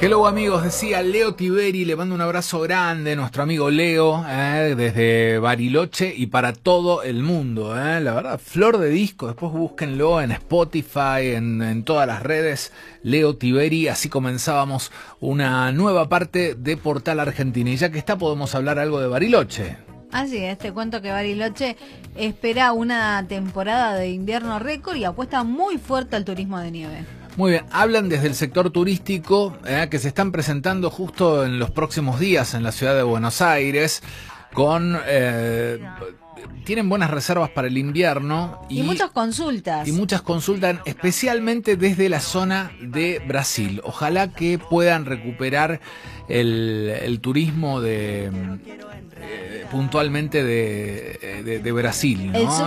Hello amigos, decía Leo Tiberi, le mando un abrazo grande, nuestro amigo Leo, desde Bariloche y para todo el mundo, la verdad, flor de disco, después búsquenlo en Spotify, en todas las redes, Leo Tiberi, así comenzábamos una nueva parte de Portal Argentina, y ya que está podemos hablar algo de Bariloche. Así es, te cuento que Bariloche espera una temporada de invierno récord y apuesta muy fuerte al turismo de nieve. Muy bien, hablan desde el sector turístico que se están presentando justo en los próximos días en la ciudad de Buenos Aires con... tienen buenas reservas para el invierno. Y muchas consultas. Y muchas consultas, especialmente desde la zona de Brasil. Ojalá que puedan recuperar el turismo puntualmente de Brasil, ¿no?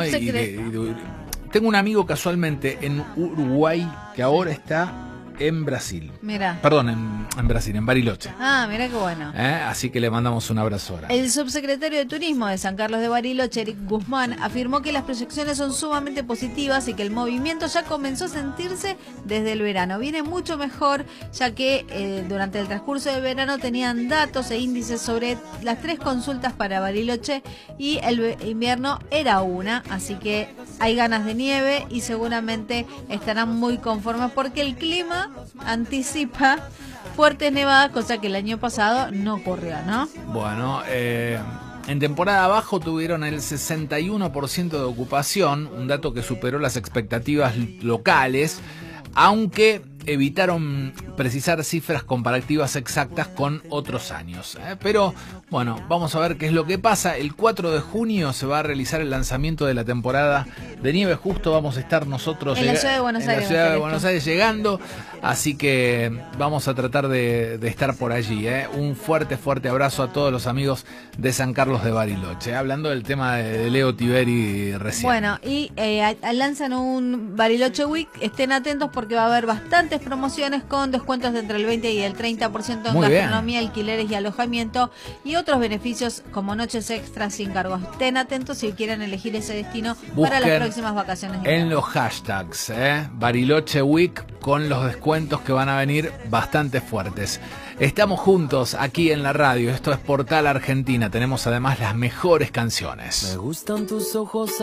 Tengo un amigo casualmente en Uruguay que ahora está en Brasil. Mira. Perdón, en Brasil, en Bariloche. Ah, mira qué bueno. Así que le mandamos un abrazo ahora. El subsecretario de Turismo de San Carlos de Bariloche, Eric Guzmán, afirmó que las proyecciones son sumamente positivas y que el movimiento ya comenzó a sentirse desde el verano. Viene mucho mejor, ya que durante el transcurso del verano tenían datos e índices sobre las 3 consultas para Bariloche y el invierno era una, así que hay ganas de nieve y seguramente estarán muy conformes porque el clima anticipa fuertes nevadas, cosa que el año pasado no ocurrió, ¿no? Bueno, en temporada bajo tuvieron el 61% de ocupación, un dato que superó las expectativas locales, aunque evitaron precisar cifras comparativas exactas con otros años. Pero, bueno, vamos a ver qué es lo que pasa. El 4 de junio se va a realizar el lanzamiento de la temporada de nieve. Justo vamos a estar nosotros en la ciudad de Buenos Aires llegando. Así que vamos a tratar de estar por allí. Un fuerte abrazo a todos los amigos de San Carlos de Bariloche. Hablando del tema de Leo Tiberi recién. Bueno, y lanzan un Bariloche Week. Estén atentos porque va a haber bastantes promociones con descuentos de entre el 20 y el 30% en gastronomía, alquileres y alojamiento y otros beneficios como noches extras sin cargos. Estén atentos si quieren elegir ese destino para las próximas vacaciones. En los hashtags, Bariloche Week con los descuentos que van a venir bastante fuertes. Estamos juntos aquí en la radio. Esto es Portal Argentina. Tenemos además las mejores canciones. Me gustan tus ojos